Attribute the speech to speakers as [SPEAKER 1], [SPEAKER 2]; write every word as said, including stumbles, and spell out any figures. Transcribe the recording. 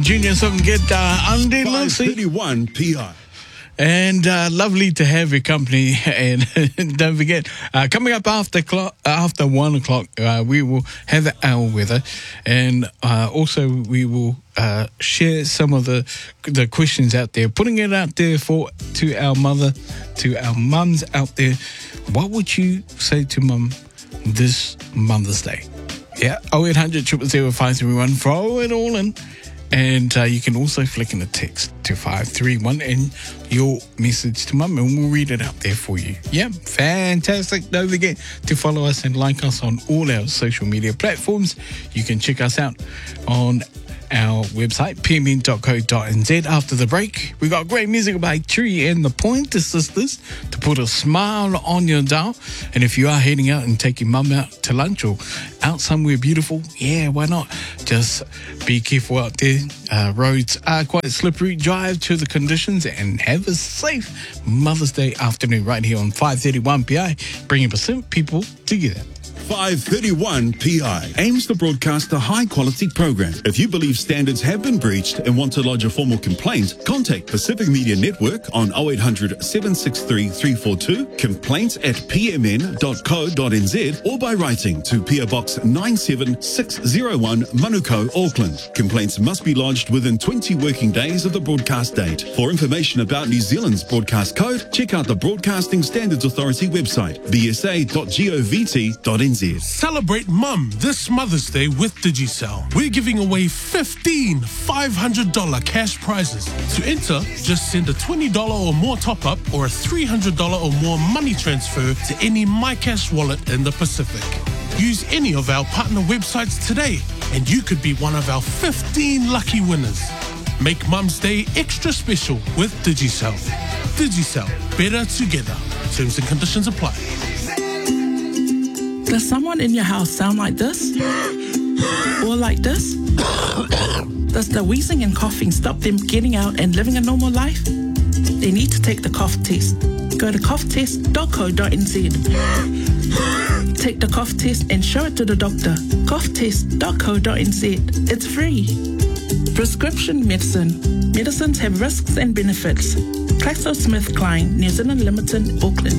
[SPEAKER 1] Junior so can get uh, Andy Lucy.
[SPEAKER 2] five thirty-one P I.
[SPEAKER 1] And uh, lovely to have your company. And don't forget, uh, coming up after clock, after one o'clock, uh, we will have our weather, and uh, also we will uh, share some of the the questions out there, putting it out there for to our mother, to our mums out there. What would you say to mum this Mother's Day? Yeah, oh eight hundred, zero zero zero, five three one. Throw it all in. And uh, you can also flick in a text to five three one and your message to mum, and we'll read it out there for you. Yeah, fantastic. Don't forget to follow us and like us on all our social media platforms. You can check us out on our website, p m n dot co dot n z. After the break, we got great music by Tree and the Pointer Sisters to put a smile on your dial. And if you are heading out and taking mum out to lunch or out somewhere beautiful, yeah, why not? Just be careful out there. Uh, roads are quite slippery. Drive to the conditions and have a safe Mother's Day afternoon right here on five thirty-one P I, bringing Pacific people together.
[SPEAKER 2] five thirty-one P I aims to broadcast a high-quality program. If you believe standards have been breached and want to lodge a formal complaint, contact Pacific Media Network on oh eight hundred, seven six three, three four two, complaints at p m n dot co dot n z, or by writing to P O Box nine seven six zero one, Manukau, Auckland. Complaints must be lodged within twenty working days of the broadcast date. For information about New Zealand's broadcast code, check out the Broadcasting Standards Authority website, b s a dot govt dot n z.
[SPEAKER 3] Celebrate Mum this Mother's Day with Digicel. We're giving away fifteen five hundred dollars cash prizes. To enter, just send a twenty dollars or more top-up or a three hundred dollars or more money transfer to any MyCash wallet in the Pacific. Use any of our partner websites today and you could be one of our fifteen lucky winners. Make Mum's Day extra special with Digicel. Digicel, better together. Terms and conditions apply.
[SPEAKER 4] Does someone in your house sound like this? Or like this? Does the wheezing and coughing stop them getting out and living a normal life? They need to take the cough test. Go to cough test dot co dot n z. Take the cough test and show it to the doctor. cough test dot co dot n z. It's free. Prescription medicine. Medicines have risks and benefits. GlaxoSmithKline, New Zealand Limited, Auckland.